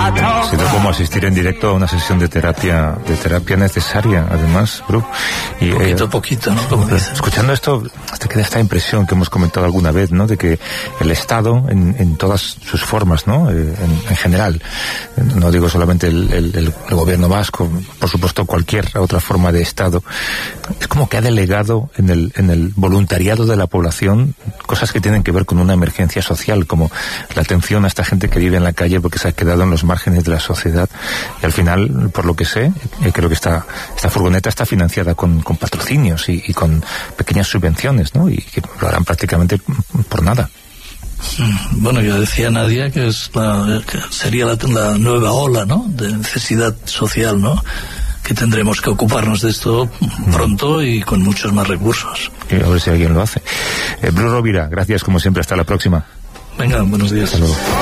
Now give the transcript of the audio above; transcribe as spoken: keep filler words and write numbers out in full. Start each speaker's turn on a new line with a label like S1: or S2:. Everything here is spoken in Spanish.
S1: sido como asistir en directo a una sesión de terapia de terapia necesaria, además, Bru. Y,
S2: poquito a
S1: eh,
S2: poquito, ¿no? Como dicen.
S1: Escuchando esto, te queda esta impresión que hemos comentado alguna vez, ¿no? De que el Estado, en, en todas sus formas, ¿no? Eh, en, en general, no digo solamente el, el, el, el gobierno vasco, por supuesto cualquier otra forma de Estado, es como que ha delegado en el, en el voluntariado de la población cosas que tienen que ver con una emergencia social, como la atención a esta gente que vive en la calle porque se ha quedado en los márgenes de la sociedad. Y al final, por lo que sé, eh, creo que esta, esta furgoneta está financiada con, con patrocinios y, y con pequeñas subvenciones, ¿no? Y que lo harán prácticamente por nada.
S2: Bueno, yo decía, Nadia, que es la, que sería la, la nueva ola, ¿no?, de necesidad social, ¿no?, que tendremos que ocuparnos de esto pronto y con muchos más recursos.
S1: Y a ver si alguien lo hace. Eh, Bru Rovira, gracias como siempre, hasta la próxima.
S2: Venga, buenos días.
S1: Hasta luego.